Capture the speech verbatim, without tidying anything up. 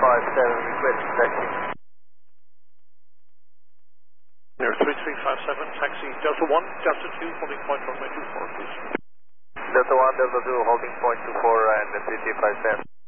five seven, request taxi. Air three three five seven, taxi Delta one, Delta two, holding point runway two four, please. Delta one, Delta two, holding point two four and three three five seven.